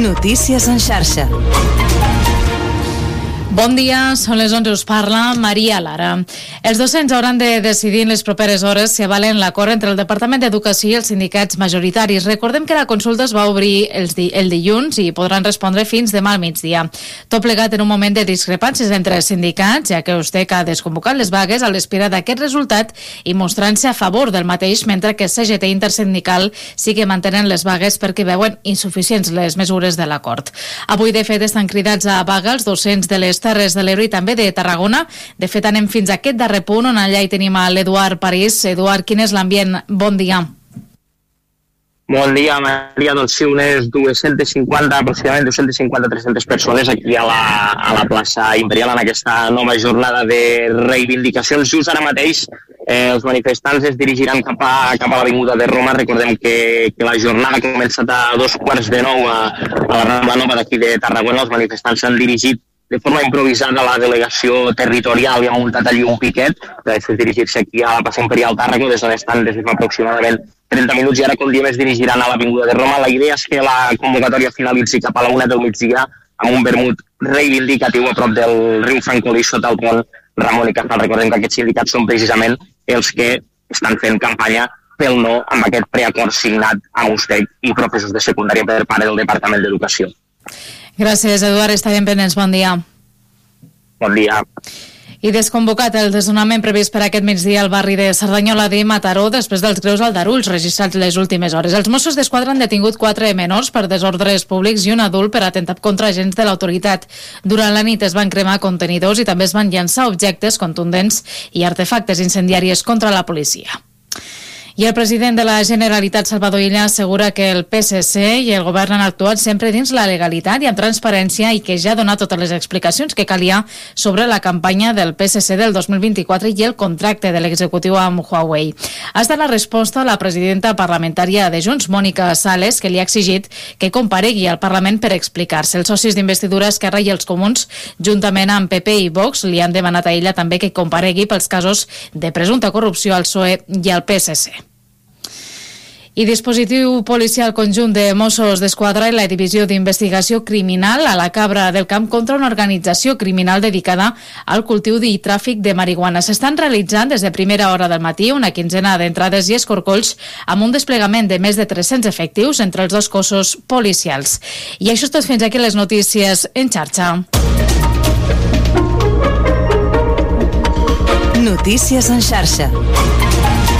Notícies en xarxa. Bon dia, són les 11, us parla Maria Lara. Els docents hauran de decidir en les properes hores si avalen l'acord entre el Departament d'Educació i els sindicats majoritaris. Recordem que la consulta es va obrir el dilluns i podran respondre fins demà al migdia. Tot plegat en un moment de discrepàncies entre els sindicats, ja que USTEC ha desconvocat les vagues a l'espera d'aquest resultat i mostrant-se a favor del mateix, mentre que CGT Intersindical sí que mantenen les vagues perquè veuen insuficients les mesures de l'acord. Avui, de fet, estan cridats a vaga els docents de les Terres de l'Ebre i també de Tarragona. De fet, anem fins a aquest darrer punt, on allà hi tenim a l'Eduard París. Eduard, quin és l'ambient? Bon dia. Bon dia, Maria. Doncs sí, unes 250, aproximadament 250-300 persones aquí a la plaça Imperial en aquesta nova jornada de reivindicacions. Just ara mateix els manifestants es dirigiran cap a l'Avinguda de Roma. Recordem que la jornada ha començat a 8:45 a la Rambla Nova d'aquí de Tarragona. Els manifestants s'han dirigit de forma improvisada a la delegació territorial i ha muntat allí un piquet per dirigir-se aquí a la plaça Imperial Tàrraco, des d'on estan des de fa aproximadament 30 minuts, i ara, com diem, es dirigiran a l'Avinguda de Roma. La idea és que la convocatòria finalitzi cap a la 1 del migdia amb un vermut reivindicatiu a prop del riu Francolí sota el pont Ramon y Cajal. Recordem que aquests sindicats són precisament els que estan fent campanya pel no amb aquest preacord signat amb USTEC i professors de secundària per part del Departament d'Educació. Gràcies, Eduard. Estarem pendents. Bon dia. Bon dia. I desconvocat el desnonament previst per aquest migdia al barri de Cerdanyola de Mataró després dels greus aldarulls registrats les últimes hores. Els Mossos d'Esquadra han detingut 4 menors per desordres públics i un adult per atemptat contra agents de l'autoritat. Durant la nit es van cremar contenidors i també es van llançar objectes contundents i artefactes incendiaris contra la policia. I el president de la Generalitat, Salvador Illa, assegura que el PSC i el govern han actuat sempre dins la legalitat i amb transparència i que ja ha donat totes les explicacions que calia sobre la campanya del PSC del 2024 i el contracte de l'executiu amb Huawei. Ha estat la resposta a la presidenta parlamentària de Junts, Mònica Sales, que li ha exigit que comparegui al Parlament per explicar-se. Els socis d'investidura Esquerra i els Comuns, juntament amb PP i Vox, li han demanat a ella també que comparegui pels casos de presumpta corrupció al PSOE i al PSC. I dispositiu policial conjunt de Mossos d'Esquadra i la Divisió d'Investigació Criminal a la Cabra del Camp contra una organització criminal dedicada al cultiu i tràfic de marihuana. S'estan realitzant des de primera hora del matí una quinzena d'entrades i escorcolls amb un desplegament de més de 300 efectius entre els dos cossos policials. I això és tot, fins aquí les notícies en xarxa. Notícies en xarxa.